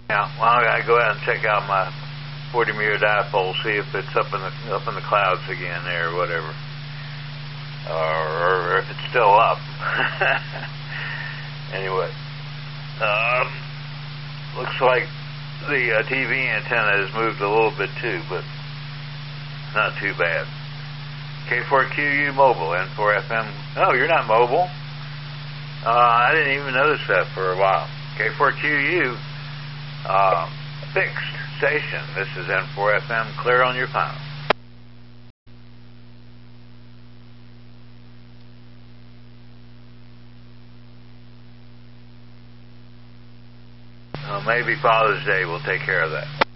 Yeah, well, I gotta go out and check out my 40 meter dipole, see if it's up in the clouds again there, or whatever, or if it's still up. Anyway, looks like the TV antenna has moved a little bit too, but not too bad. K4QU mobile, N4FM. Oh, you're not mobile? I didn't even notice that for a while. K4QU, fixed station. This is N4FM, clear on your panel. Maybe Father's Day will take care of that.